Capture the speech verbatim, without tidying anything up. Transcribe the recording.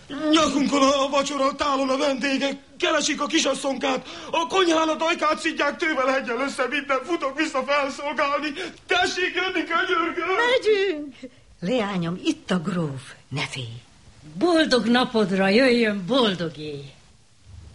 Nyakunkon a vacsora, tálon a vendégek, keresik a kisasszonkát, a konyhán a dajkát szidják, tővel heggyel össze minden, futok vissza felszolgálni. Tessék jönni, könyörgöm! Megyünk! Leányom, itt a gróf, ne félj. Boldog napodra, jöjjön boldogé!